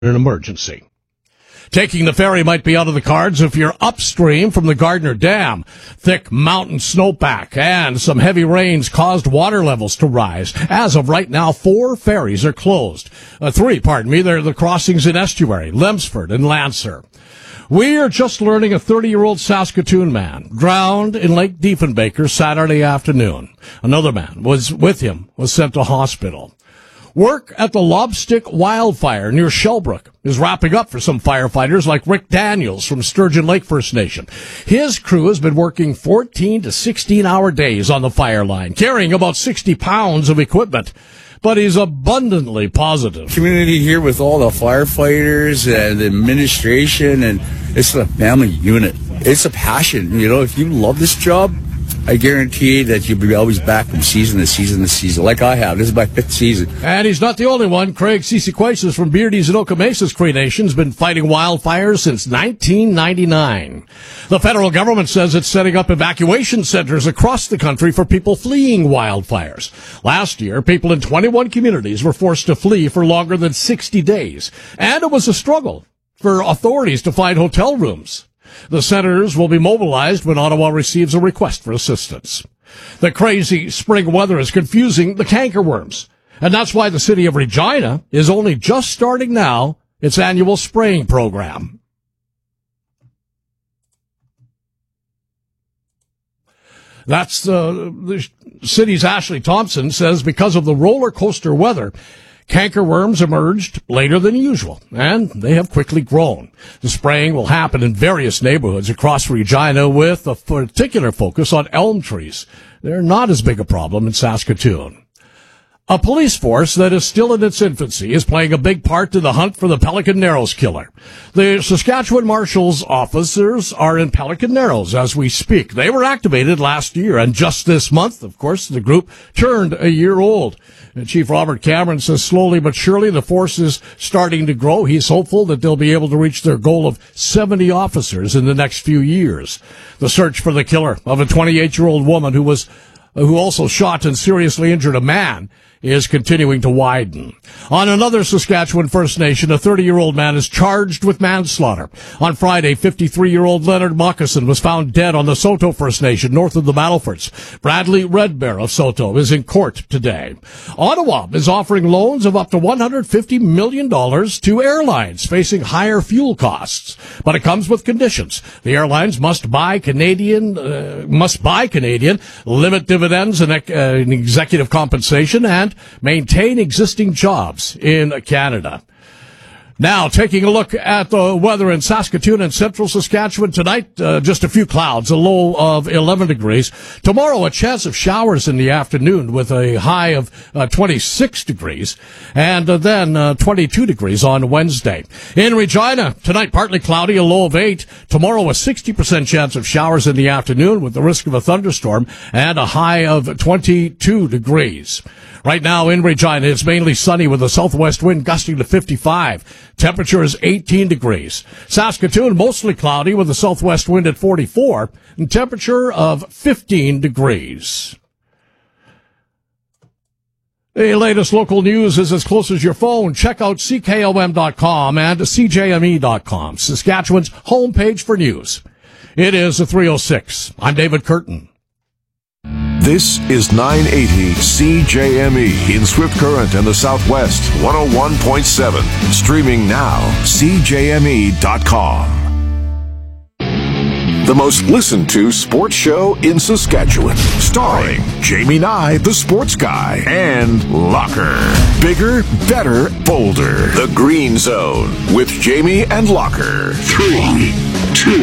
an emergency. Taking the ferry might be out of the cards if you're upstream from the Gardner Dam. Thick mountain snowpack and some heavy rains caused water levels to rise. As of right now, 4 ferries are closed. 3, they're the crossings in Estuary, Lemsford, and Lancer. We are just learning a 30-year-old Saskatoon man drowned in Lake Diefenbaker Saturday afternoon. Another man was sent to hospital. Work at the Lobstick wildfire near Shellbrook is wrapping up for some firefighters like Rick Daniels from Sturgeon Lake First Nation. His crew has been working 14 to 16-hour days on the fire line, carrying about 60 pounds of equipment. But he's abundantly positive. Community here with all the firefighters and the administration, and it's a family unit. It's a passion. You know, if you love this job, I guarantee that you'll be always back from season to season to season, like I have. This is my 5th season. And he's not the only one. Craig Sisiquasis from Beardy's and Okamesa's Cree Nation's been fighting wildfires since 1999. The federal government says it's setting up evacuation centers across the country for people fleeing wildfires. Last year, people in 21 communities were forced to flee for longer than 60 days. And it was a struggle for authorities to find hotel rooms. The centers will be mobilized when Ottawa receives a request for assistance. The crazy spring weather is confusing the cankerworms, and that's why the city of Regina is only just starting now its annual spraying program. That's the city's Ashley Thompson says because of the roller coaster weather, cankerworms emerged later than usual, and they have quickly grown. The spraying will happen in various neighborhoods across Regina with a particular focus on elm trees. They're not as big a problem in Saskatoon. A police force that is still in its infancy is playing a big part in the hunt for the Pelican Narrows killer. The Saskatchewan Marshal's officers are in Pelican Narrows as we speak. They were activated last year, and just this month, of course, the group turned a year old. And Chief Robert Cameron says slowly but surely the force is starting to grow. He's hopeful that they'll be able to reach their goal of 70 officers in the next few years. The search for the killer of a 28-year-old woman who also shot and seriously injured a man is continuing to widen. On another Saskatchewan First Nation, a 30-year-old man is charged with manslaughter. On Friday, 53-year-old Leonard Moccasin was found dead on the Soto First Nation north of the Battlefords. Bradley Redbear of Soto is in court today. Ottawa is offering loans of up to $150 million to airlines facing higher fuel costs. But it comes with conditions. The airlines must buy Canadian, limit dividends and executive compensation, and maintain existing jobs in Canada. Now, taking a look at the weather in Saskatoon and central Saskatchewan tonight, just a few clouds, a low of 11 degrees. Tomorrow, a chance of showers in the afternoon with a high of 26 degrees, and then 22 degrees on Wednesday. In Regina, tonight, partly cloudy, a low of 8. Tomorrow, a 60% chance of showers in the afternoon with the risk of a thunderstorm, and a high of 22 degrees. Right now in Regina, it's mainly sunny with a southwest wind gusting to 55. Temperature is 18 degrees. Saskatoon, mostly cloudy with a southwest wind at 44, and temperature of 15 degrees. The latest local news is as close as your phone. Check out CKOM.com and CJME.com, Saskatchewan's homepage for news. It is 3:06. I'm David Curtin. This is 980 CJME in Swift Current and the Southwest, 101.7. Streaming now, CJME.com. The most listened to sports show in Saskatchewan. Starring Jamie Nye, the sports guy, and Locker. Bigger, better, bolder. The Green Zone with Jamie and Locker. 3, 2,